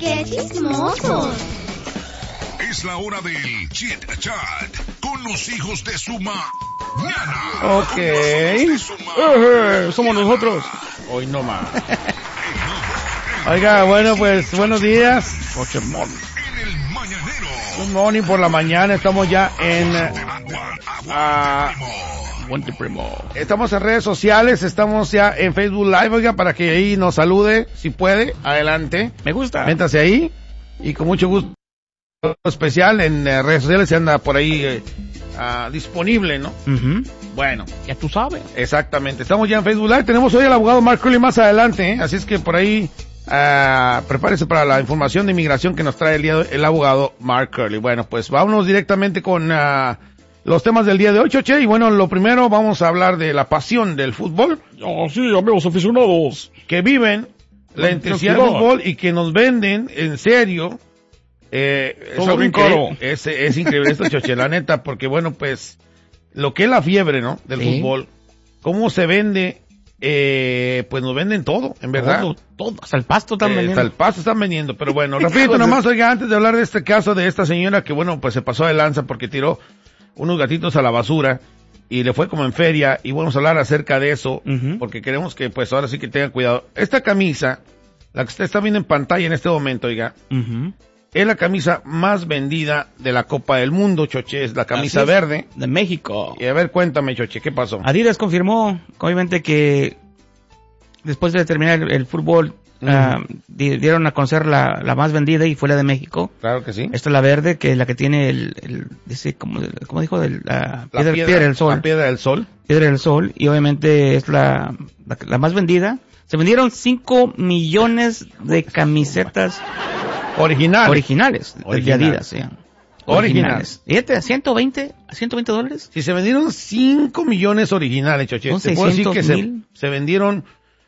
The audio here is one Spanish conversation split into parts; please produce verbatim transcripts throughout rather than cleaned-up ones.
¡Qué chismosos! Es la hora del Chit Chat con los hijos de su ma... Mañana. Ok. Uh, somos nosotros. Hoy no más. Oiga, bueno, pues buenos días. Good morning. En el mañanero. Good morning por la mañana. Estamos ya en... Aguante, Uh, primo. Estamos en redes sociales. Estamos ya en Facebook Live. Oiga, para que ahí nos salude. Si puede, adelante. Me gusta. Méntase ahí. Y con mucho gusto especial en eh, redes sociales se anda por ahí... Eh, Uh, disponible, ¿no? Uh-huh. Bueno. Ya tú sabes. Exactamente. Estamos ya en Facebook Live. Tenemos hoy al abogado Mark Curley más adelante, ¿eh? Así es que por ahí uh, prepárese para la información de inmigración que nos trae el, día de, el abogado Mark Curley. Bueno, pues vámonos directamente con uh, los temas del día de hoy, Choche. Y bueno, lo primero vamos a hablar de la pasión del fútbol. Oh, sí, amigos aficionados. Que viven la intensidad del fútbol y que nos venden en serio. Eh, es, bien caro. Es, es increíble esto, Choche, la neta, porque bueno, pues, lo que es la fiebre, ¿no? Del sí. fútbol, cómo se vende, eh, pues nos venden todo, en verdad. Todo, todo, hasta el pasto están eh, vendiendo. Hasta el pasto están vendiendo, pero bueno, rapidito nomás, oiga, antes de hablar de este caso de esta señora que bueno, pues se pasó de lanza porque tiró unos gatitos a la basura y le fue como en feria, y vamos a hablar acerca de eso, uh-huh. porque queremos que pues ahora sí que tengan cuidado. Esta camisa, la que usted está viendo en pantalla en este momento, oiga, uh-huh. es la camisa más vendida de la Copa del Mundo, Choche, es la camisa es, verde. De México. Y a ver, cuéntame, Choche, ¿qué pasó? Adidas confirmó, obviamente, que después de terminar el, el fútbol, uh-huh. uh, di, dieron a conocer la, la más vendida y fue la de México. Claro que sí. Esta es la verde, que es la que tiene el, el dice, como, como dijo, el, la, la piedra, piedra, piedra del sol. La piedra del sol. Piedra del sol, y obviamente es la, la, la más vendida. Se vendieron cinco millones de camisetas originales. Originales. Originales. De Adidas, sí. Originales. Fíjate, a ciento veinte, a ciento veinte dólares. Si se vendieron cinco millones originales, Choche. Son Te puedo decir que se, se vendieron,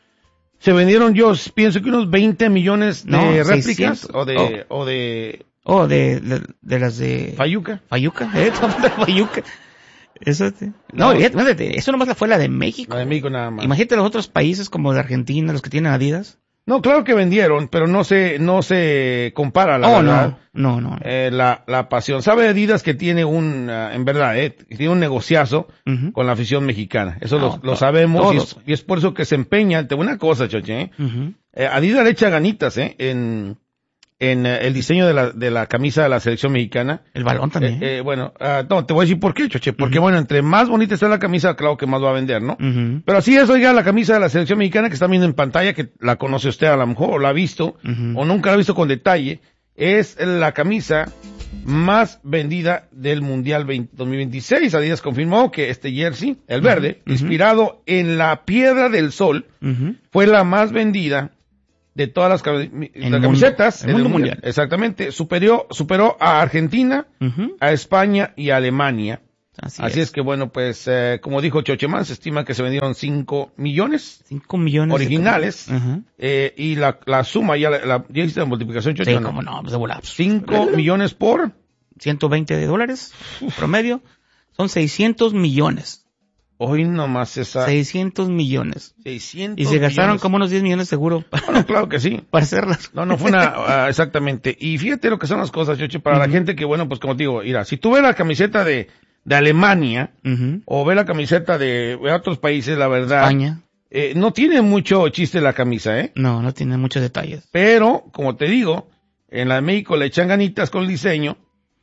se vendieron, yo pienso que unos veinte millones de no, réplicas seiscientos. o de, oh. o de... Oh, de, de, de las de... Fayuca. Fayuca, eh, Fayuca. Eso, te... no, no. Fíjate, eso nomás fue la de México. La de México nada más. Imagínate los otros países como de Argentina, los que tienen Adidas. No, claro que vendieron, pero no se, no se compara la oh, verdad. no, no, no. Eh, la, la pasión. ¿Sabe Adidas que tiene un, uh, en verdad, eh, tiene un negociazo uh-huh. con la afición mexicana? Eso no, lo, lo sabemos y es, y es por eso que se empeña. Te voy una cosa, Choche, ¿eh? Uh-huh. eh, Adidas le echa ganitas, eh, en, en uh, el diseño de la, de la camisa de la selección mexicana. El balón también. Eh, eh, bueno, uh, no, te voy a decir por qué, Choche. Porque uh-huh. bueno, entre más bonita está la camisa, claro que más va a vender, ¿no? Uh-huh. Pero así es, oiga, la camisa de la selección mexicana que está viendo en pantalla, que la conoce usted a lo mejor, o la ha visto, uh-huh. o nunca la ha visto con detalle, es la camisa más vendida del Mundial dos mil veintiséis. Adidas confirmó que este jersey, el verde, uh-huh. inspirado en la piedra del sol, uh-huh. fue la más vendida de todas las, cam- las camisetas. En el mundo mundial. Exactamente. Superó, superó a Argentina, uh-huh. a España y a Alemania. Así, Así es. es que bueno, pues, eh, como dijo Chochemán, se estima que se vendieron cinco millones. cinco millones. Originales. Uh-huh. Eh, y la, la suma, ya la, la, ya hiciste la multiplicación, Choche. Sí, ¿no? cómo no, pues de volar. cinco millones por ciento veinte de dólares promedio. Son seiscientos millones. Hoy nomás esa. seiscientos millones. seiscientos Y se gastaron millones. como unos diez millones seguro. Bueno, claro que sí. Para hacerlas. No, no fue una, uh, exactamente. Y fíjate lo que son las cosas, Choche, para uh-huh. la gente que, bueno, pues como te digo, mira, si tú ves la camiseta de, de Alemania, uh-huh. o ves la camiseta de, de otros países, la verdad. España. Eh, no tiene mucho chiste la camisa, ¿eh? No, no tiene muchos detalles. Pero, como te digo, en la de México le echan ganitas con el diseño,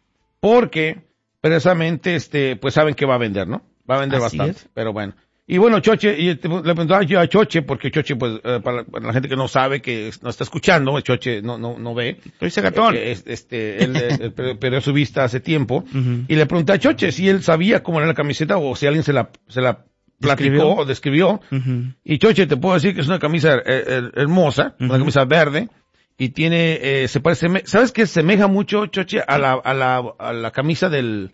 porque, precisamente, este, pues saben que va a vender, ¿no? Va a vender Así bastante, es. pero bueno. Y bueno, Choche, y te, le preguntaba yo a Choche, porque Choche, pues, eh, para, la, para la gente que no sabe, que no está escuchando, Choche no, no, no ve. Soy segatón. Eh, este, él, él perdió su vista hace tiempo. Uh-huh. Y le pregunté a Choche si él sabía cómo era la camiseta o si alguien se la, se la platicó ¿Describió? o describió. Uh-huh. Y Choche, te puedo decir que es una camisa eh, hermosa, uh-huh. una camisa verde. Y tiene, eh, se parece, ¿sabes qué? Semeja mucho, Choche, a la, a la, a la camisa del,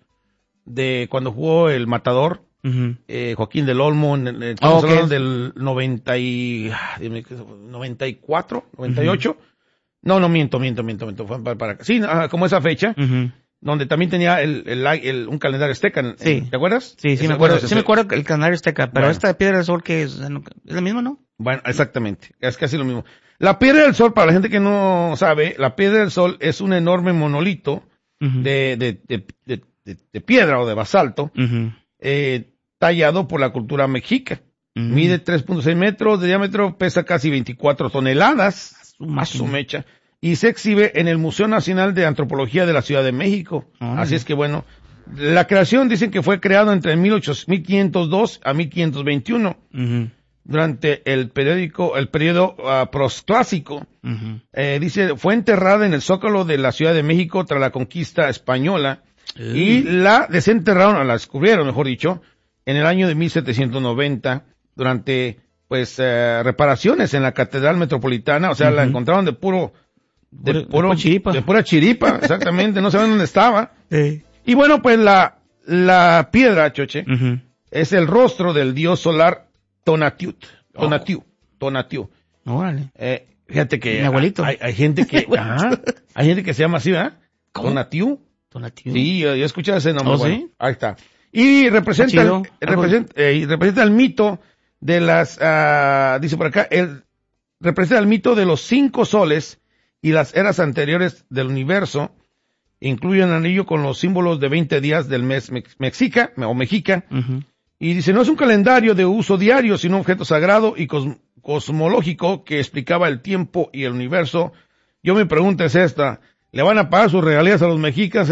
de cuando jugó el Matador. Uh-huh. Eh, Joaquín del Olmo, eh, estamos oh, okay. hablando del noventa y, dime, noventa y cuatro, noventa y ocho. Uh-huh. No, no, miento, miento, miento, miento. Fue para, para, sí, como esa fecha. Uh-huh. donde también tenía el, el, el un calendario azteca. Sí. ¿Te acuerdas? Sí, sí me acuerdo. Sí me acuerdo que el calendario azteca, pero bueno. Esta de Piedra del Sol que es, es lo mismo, ¿no? Bueno, exactamente. Es casi lo mismo. La Piedra del Sol, para la gente que no sabe, la Piedra del Sol es un enorme monolito uh-huh. de, de, de, de, de, de piedra o de basalto, uh-huh. eh, tallado por la cultura mexica. Uh-huh. Mide tres punto seis metros de diámetro, pesa casi veinticuatro toneladas, a su mecha, y se exhibe en el Museo Nacional de Antropología de la Ciudad de México. Uh-huh. Así es que bueno, la creación dicen que fue creado entre mil quinientos dos a mil quinientos veintiuno. Uh-huh. Durante el periódico, el periodo uh, prosclásico. Uh-huh. Eh, dice, fue enterrada en el Zócalo de la Ciudad de México tras la conquista española uh-huh. y la desenterraron, la descubrieron, mejor dicho, en el año de mil setecientos noventa durante, pues, eh, reparaciones en la Catedral Metropolitana, o sea, uh-huh. la encontraron de puro, de, de, puro, de, chiripa. de pura chiripa, exactamente, no saben dónde estaba. Sí. Y bueno, pues la, la piedra, Choche, uh-huh. es el rostro del dios solar Tonatiuh, Tonatiuh, Tonatiuh. Órale. Eh, fíjate que mi abuelito. Hay, hay gente que, ajá, hay gente que se llama así, ¿verdad? Tonatiuh. Tonatiuh. Sí, yo, yo he escuchado ese nombre. ¿Oh, bueno, sí? Ahí está. Y representa, el, representa, eh, representa el mito de las, uh, dice por acá, el, representa el mito de los cinco soles y las eras anteriores del universo. Incluye un anillo con los símbolos de veinte días del mes mex- mexica, o mexica. Uh-huh. Y dice, no es un calendario de uso diario, sino un objeto sagrado y cos- cosmológico que explicaba el tiempo y el universo. Yo me pregunto es esta, ¿le van a pagar sus regalías a los mexicas, eh?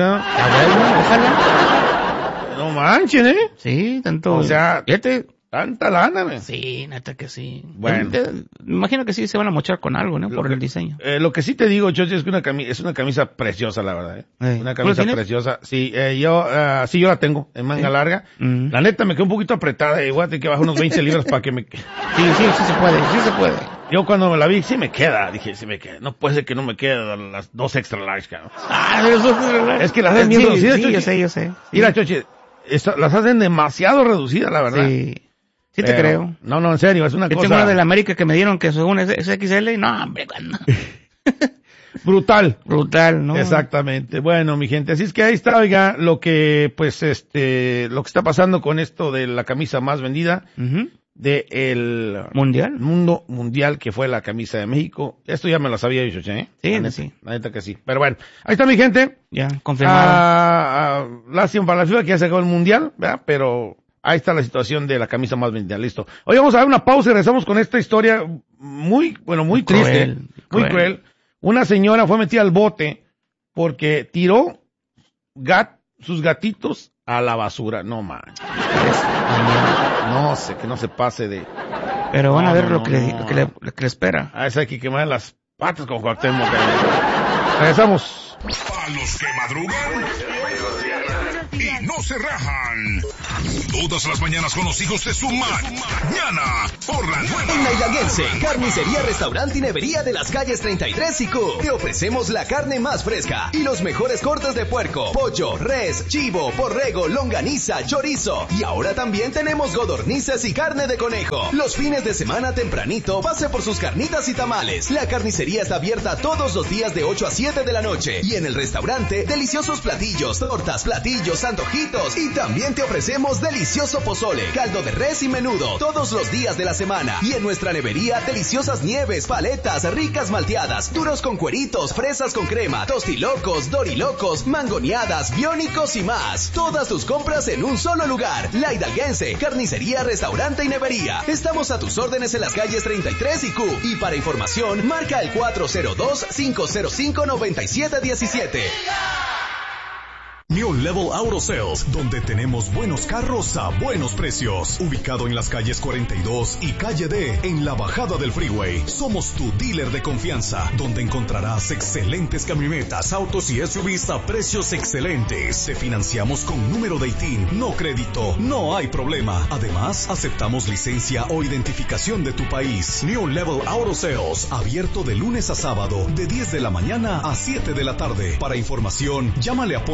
No manchen, ¿eh? Sí, tanto. O sea, fíjate. Tanta lana, ¿eh? Sí, neta que sí. Bueno. Te, te, me imagino que sí se van a mochar con algo, ¿no? Por que, el diseño. Eh, lo que sí te digo, Choche, es que una camisa, es una camisa preciosa, la verdad, ¿eh? eh una camisa preciosa. Sí, eh, yo, uh, sí, yo la tengo, en manga ¿Sí? larga. Mm. La neta me quedó un poquito apretada, y voy a tener que bajar unos veinte libras para que me... Sí, sí, sí se puede, sí se puede. Yo cuando me la vi, sí me queda, dije, sí me queda. No puede ser que no me queden las dos extra large, cabrón. Ah, pero eso es... Es que las hacen bien sí, reducidas, sí, Choche. yo sé, yo sé. Sí. Mira, Choche, esta, las hacen demasiado reducidas, la verdad. Sí. Sí te Pero, creo. No, no, en serio, es una Yo cosa... tengo una de la América que me dieron que según es, es X L, no, hombre, cuando... Brutal. Brutal, ¿no? Exactamente. Bueno, mi gente, así es que ahí está, oiga, lo que, pues, este, lo que está pasando con esto de la camisa más vendida uh-huh. de el... ¿Mundial? Mundo mundial, que fue la camisa de México. Esto ya me lo sabía yo, ¿eh? Sí, la neta, sí. La neta que sí. Pero bueno, ahí está mi gente. Ya, confirmado. Ah, ah, lástima para la FIFA que ya se acabó el mundial, ¿verdad? Pero... ahí está la situación de la camisa más vendida, listo. Hoy vamos a dar una pausa y regresamos con esta historia muy, bueno, muy cruel, triste, muy cruel. cruel. Una señora fue metida al bote porque tiró gat, sus gatitos a la basura. No, man. No sé, que no se pase de... Pero van no, a ver no, lo, no, que le, no. lo, que le, lo que le espera. A esa hay que quemar las patas con Cuauhtémoc. Regresamos. A los que madrugan y no se rajan. Todas las mañanas con los hijos de su mañana por la nueva. En la Hidalguense, carnicería, restaurante y nevería de las calles treinta y tres y Q. Te ofrecemos la carne más fresca y los mejores cortes de puerco, pollo, res, chivo, borrego, longaniza, chorizo. Y ahora también tenemos codornices y carne de conejo. Los fines de semana tempranito, pase por sus carnitas y tamales. La carnicería está abierta todos los días de ocho a siete de la noche. Y en el restaurante, deliciosos platillos, tortas, platillos, antojitos. Y también te ofrecemos delicioso pozole, caldo de res y menudo todos los días de la semana. Y en nuestra nevería, deliciosas nieves, paletas, ricas malteadas, duros con cueritos, fresas con crema, tostilocos, dorilocos, mangoneadas, biónicos y más. Todas tus compras en un solo lugar. La Hidalguense, carnicería, restaurante y nevería. Estamos a tus órdenes en las calles treinta y tres y Q. Y para información, marca el cuatro cero dos, cinco cero cinco, nueve siete uno siete. New Level Auto Sales, donde tenemos buenos carros a buenos precios. Ubicado en las calles cuarenta y dos y calle D, en la bajada del freeway. Somos tu dealer de confianza, donde encontrarás excelentes camionetas, autos y S U Vs a precios excelentes. Te financiamos con número de I T I N, no crédito, no hay problema. Además, aceptamos licencia o identificación de tu país. New Level Auto Sales, abierto de lunes a sábado, de diez de la mañana a siete de la tarde. Para información, llámale a Poncho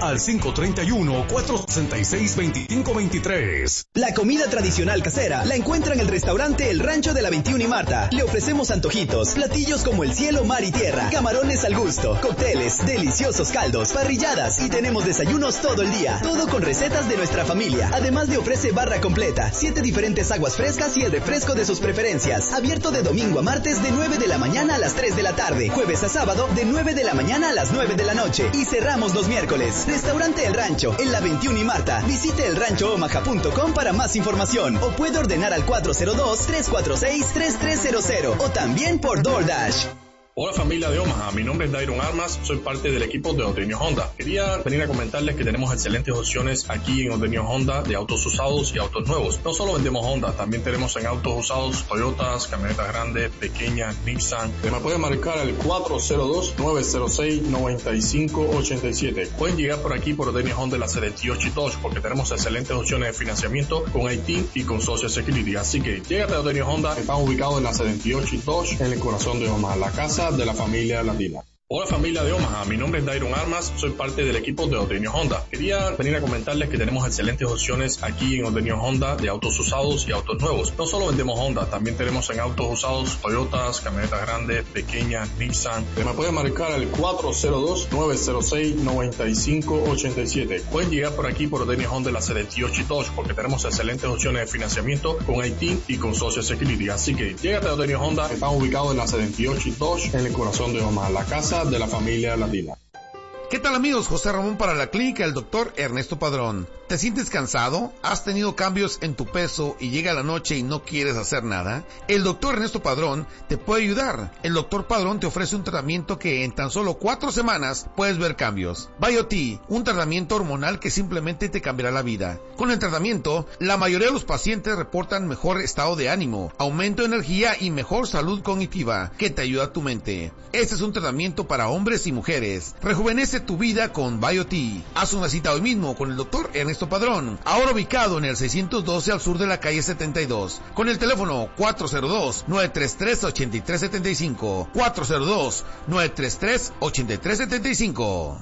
al cinco tres uno, cuatro seis seis, dos cinco dos tres. La comida tradicional casera la encuentra en el restaurante El Rancho de la veintiuno y Marta. Le ofrecemos antojitos, platillos como el cielo, mar y tierra, camarones al gusto, cócteles, deliciosos caldos, parrilladas y tenemos desayunos todo el día. Todo con recetas de nuestra familia. Además le ofrece barra completa, siete diferentes aguas frescas y el refresco de sus preferencias. Abierto de domingo a martes de nueve de la mañana a las tres de la tarde. Jueves a sábado de nueve de la mañana a las nueve de la noche. Y cerramos los miércoles. Restaurante El Rancho, en la veintiuno y Marta. Visite el rancho omaha punto com para más información. O puede ordenar al cuatro cero dos, tres cuatro seis, tres tres cero cero. O también por DoorDash. Hola familia de Omaha, mi nombre es Dairon Armas, soy parte del equipo de Odenio Honda. Quería venir a comentarles que tenemos excelentes opciones aquí en Odenio Honda de autos usados y autos nuevos. No solo vendemos Honda, también tenemos en autos usados Toyotas, camionetas grandes, pequeñas, Nissan. Me pueden marcar al cuatro cero dos, nueve cero seis, nueve cinco ocho siete. Pueden llegar por aquí por Odenio Honda la setenta y ocho y Dodge porque tenemos excelentes opciones de financiamiento con I T y con Social Security. Así que llégate a Odenio Honda, estamos ubicados en la setenta y ocho y Dodge en el corazón de Omaha, la casa de la familia latina. Hola familia de Omaha, mi nombre es Dairon Armas, soy parte del equipo de Odenio Honda. Quería venir a comentarles que tenemos excelentes opciones aquí en Odenio Honda de autos usados y autos nuevos. No solo vendemos Honda, también tenemos en autos usados Toyotas, camionetas grandes, pequeñas, Nissan. Me pueden marcar al cuatro cero dos, nueve cero seis, nueve cinco ocho siete. Pueden llegar por aquí por Odenio Honda la setenta y ocho y Dodge porque tenemos excelentes opciones de financiamiento con I T y con Social Security. Así que llégate a Odenio Honda, estamos ubicados en la setenta y ocho y Dodge en el corazón de Omaha, la casa de la familia latina. ¿Qué tal amigos? José Ramón para la clínica del doctor Ernesto Padrón. ¿Te sientes cansado? ¿Has tenido cambios en tu peso y llega la noche y no quieres hacer nada? El doctor Ernesto Padrón te puede ayudar. El doctor Padrón te ofrece un tratamiento que en tan solo cuatro semanas puedes ver cambios. BioT, un tratamiento hormonal que simplemente te cambiará la vida. Con el tratamiento, la mayoría de los pacientes reportan mejor estado de ánimo, aumento de energía y mejor salud cognitiva que te ayuda a tu mente. Este es un tratamiento para hombres y mujeres. Rejuvenece tu vida con BioT. Haz una cita hoy mismo con el doctor Ernesto Padrón, ahora ubicado en el seiscientos doce al sur de la calle setenta y dos, con el teléfono cuatro cero dos, nueve tres tres, ocho tres siete cinco, cuatro cero dos, nueve tres tres, ocho tres siete cinco.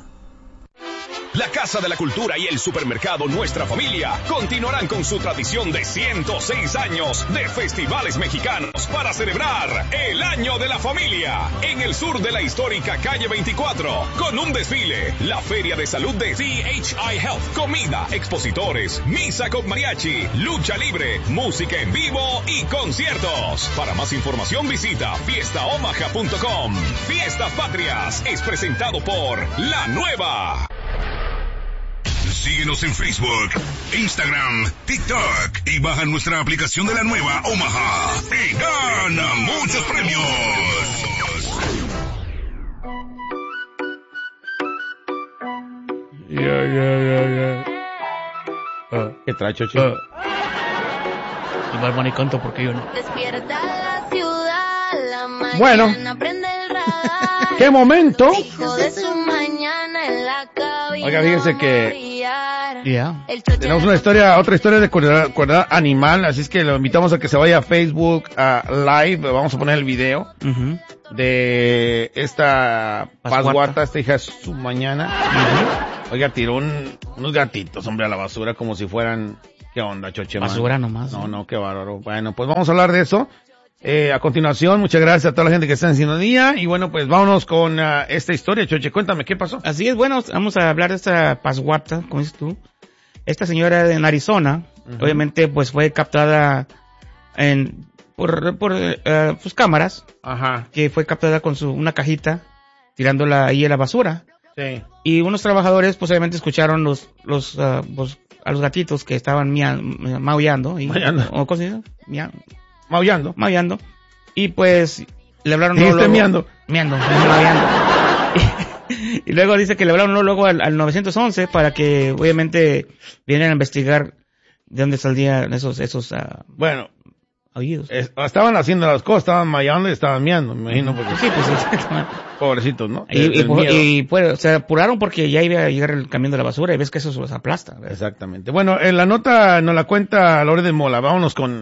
La Casa de la Cultura y el Supermercado Nuestra Familia continuarán con su tradición de ciento seis años de festivales mexicanos para celebrar el Año de la Familia en el sur de la histórica calle veinticuatro, con un desfile, la Feria de Salud de T H I Health, comida, expositores, misa con mariachi, lucha libre, música en vivo y conciertos. Para más información visita fiesta omaha punto com. Fiestas Patrias es presentado por La Nueva. Síguenos en Facebook, Instagram, TikTok y baja nuestra aplicación de La Nueva Omaha y gana muchos premios. Ya, ya, ya, ya. Uh, ¿Qué trae, Chochi? Uh. Igual maniconto porque yo no. Despierta la ciudad, la mañana bueno, prende el radar. ¿Qué momento? Hijo de su mañana en la cabina. Oiga, fíjense que Yeah. tenemos una historia, otra historia de cuerdad, cuerdad animal, así es que lo invitamos a que se vaya a Facebook a Live, vamos a poner el video uh-huh. de esta pasguata, esta hija de su mañana. Uh-huh. Oiga, tiró un, unos gatitos, hombre, a la basura como si fueran, ¿qué onda, Choche? Basura nomás. No, no, qué bárbaro. Bueno, pues vamos a hablar de eso. Eh, a continuación, muchas gracias a toda la gente que está en sintonía y bueno, pues vámonos con uh, esta historia, Choche, cuéntame, ¿qué pasó? Así es, bueno, vamos a hablar de esta pasguata, como dices tú. Esta señora en Arizona, uh-huh. obviamente, pues fue captada en, por, por, uh, sus cámaras. Ajá. Que fue captada con su, una cajita, tirándola ahí a la basura. Sí. Y unos trabajadores, pues obviamente escucharon los, los, uh, pues, a los gatitos que estaban mia, maullando. Y, maullando. ¿O cómo se dice? Mia, Maullando. Maullando. Y pues, le hablaron luego, luego. miando. Miando, maullando. y, y luego dice que le hablaron luego al, al nueve once para que, obviamente, vienen a investigar de dónde saldrían esos, esos, uh, bueno, aullidos. Es, estaban haciendo las cosas, estaban maullando y estaban miando, me imagino. Porque, sí, pues sí. Pobrecitos, ¿no? Y, y, y, y pues, se apuraron porque ya iba a llegar el camión de la basura y ves que eso se los aplasta, ¿verdad? Exactamente. Bueno, en la nota nos la cuenta Lore de Mola. Vámonos con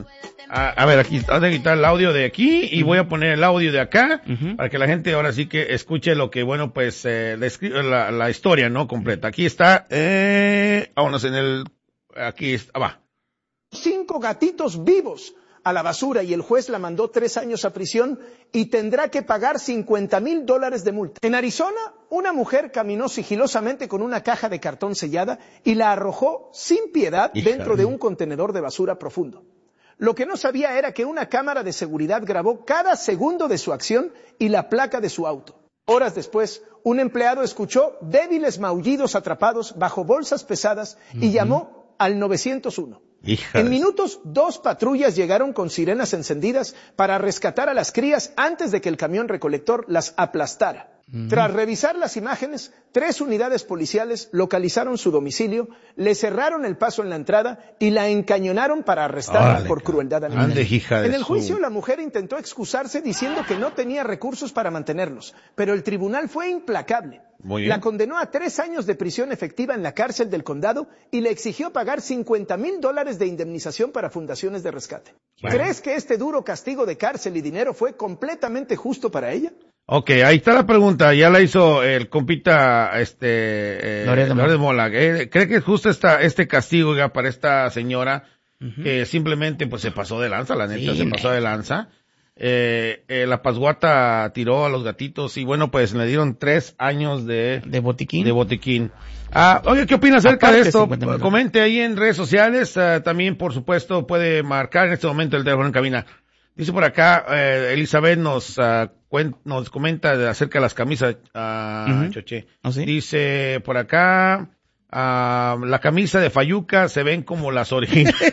A, a ver, aquí, voy a quitar el audio de aquí y uh-huh. voy a poner el audio de acá uh-huh. para que la gente ahora sí que escuche lo que, bueno, pues, eh, la, la, la historia, ¿no? Completa. Aquí está, eh, vámonos en el, aquí está, va. Cinco gatitos vivos a la basura y el juez la mandó tres años a prisión y tendrá que pagar cincuenta mil dólares de multa. En Arizona, una mujer caminó sigilosamente con una caja de cartón sellada y la arrojó sin piedad Hija dentro de un contenedor de basura profundo. Lo que no sabía era que una cámara de seguridad grabó cada segundo de su acción y la placa de su auto. Horas después, un empleado escuchó débiles maullidos atrapados bajo bolsas pesadas y uh-huh. llamó al nueve uno uno. Hija en minutos, dos patrullas llegaron con sirenas encendidas para rescatar a las crías antes de que el camión recolector las aplastara. Mm. Tras revisar las imágenes, tres unidades policiales localizaron su domicilio, le cerraron el paso en la entrada y la encañonaron para arrestarla Órale, por crueldad animal. Ande, hija de en el su... juicio, la mujer intentó excusarse diciendo que no tenía recursos para mantenerlos, pero el tribunal fue implacable. La condenó a tres años de prisión efectiva en la cárcel del condado y le exigió pagar cincuenta mil dólares de indemnización para fundaciones de rescate. Bueno. ¿Crees que este duro castigo de cárcel y dinero fue completamente justo para ella? Ok, ahí está la pregunta, ya la hizo el compita, este, eh, Lourdes Mola. ¿Cree que es justo esta, este castigo ya para esta señora uh-huh. que simplemente pues se pasó de lanza, la neta, sí, se pasó de lanza? Eh, eh, la pasguata tiró a los gatitos y bueno, pues le dieron tres años de... De botiquín. De botiquín. Ah, oye, ¿qué opina acerca Aparte, de esto? Comente ahí en redes sociales, uh, también por supuesto puede marcar en este momento el teléfono en cabina. Dice por acá, eh, Elizabeth nos, uh, cuen, nos comenta de, acerca de las camisas, uh, uh-huh. Choche. ¿Oh, sí? Dice por acá, uh, la camisa de Fayuca se ven como las originales.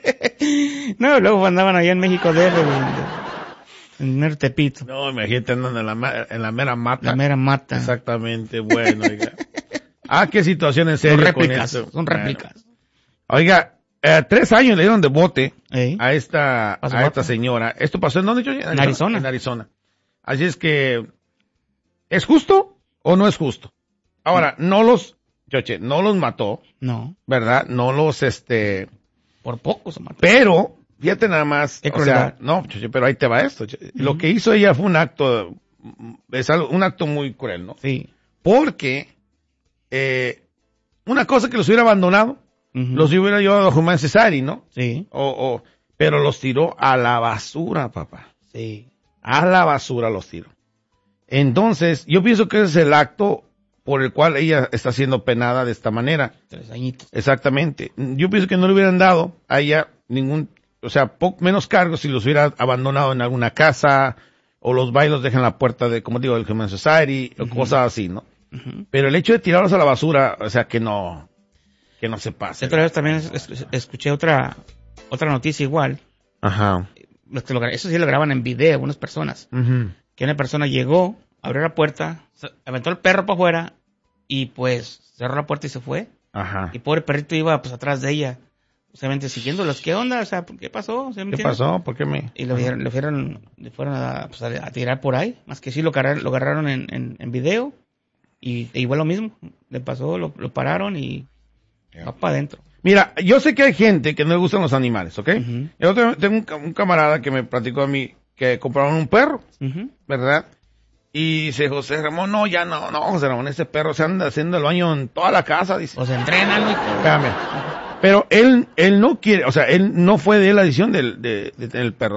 No, luego andaban allá en México de... En el Tepito. No, imagínate andando en la, en la mera mata. La mera mata. Exactamente, bueno, oiga. Ah, qué situación en serio. Son réplicas, con esto. son réplicas. Bueno. Oiga, eh, tres años le dieron de bote ¿Eh? a esta, a esta señora. ¿Esto pasó en dónde, yo? En Arizona. Arizona. En Arizona. Así es que, ¿es justo o no es justo? Ahora, no los, choche, no los mató. No. ¿Verdad? No los, este. Por poco se mató. Pero, fíjate nada más, o sea, no, pero ahí te va esto. Uh-huh. Lo que hizo ella fue un acto, es algo, un acto muy cruel, ¿no? Sí. Porque, eh, una cosa que los hubiera abandonado, uh-huh. los hubiera llevado a Humane Society, ¿no? Sí. O, o, pero los tiró a la basura, papá. Sí. A la basura los tiró. Entonces, yo pienso que ese es el acto por el cual ella está siendo penada de esta manera. Tres añitos. Exactamente. Yo pienso que no le hubieran dado a ella ningún, o sea, poco, menos cargos si los hubiera abandonado en alguna casa, o los bailos dejan la puerta de, como digo, del Humane Society, uh-huh. o cosas así, ¿no? Uh-huh. Pero el hecho de tirarlos a la basura, o sea, que no, que no se pase. Otra vez también es, es, escuché otra, otra noticia igual. Ajá. Los que lo, eso sí lo graban en video, algunas personas. Uh-huh. Que una persona llegó, abrió la puerta, aventó el perro para afuera, y pues cerró la puerta y se fue. Ajá. Y pobre perrito iba pues atrás de ella, obviamente siguiéndolos. ¿Qué onda? O sea, ¿qué pasó? ¿Sí me ¿Qué pasó? ¿Por qué me...? Y lo vieron, le fueron, le fueron a, pues, a, a tirar por ahí. Más que sí lo agarraron, lo agarraron en, en, en video. Y e igual lo mismo. Le pasó, lo, lo pararon y yeah. va para adentro. Mira, yo sé que hay gente que no le gustan los animales, ¿ok? Uh-huh. Yo tengo un, un camarada que me platicó a mí que compraron un perro, uh-huh. ¿verdad? Y dice José Ramón, no, ya no, no, José Ramón, ese perro se anda haciendo el baño en toda la casa, dice. O se entrena, ¿no? Espérame. Pero él, él no quiere, o sea, él no fue de la decisión del, de, de tener el perro.